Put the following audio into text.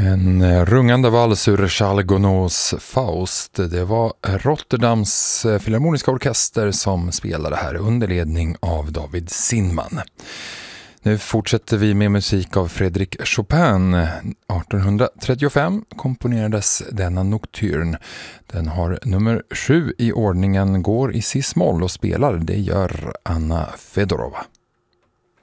En rungande vals ur Charles Gounods Faust. Det var Rotterdams filharmoniska orkester som spelade här under ledning av David Zinman. Nu fortsätter vi med musik av Frédéric Chopin. 1835 komponerades denna nocturne. Den har nummer 7 i ordningen, går i cis-moll och spelar. Det gör Anna Fedorova.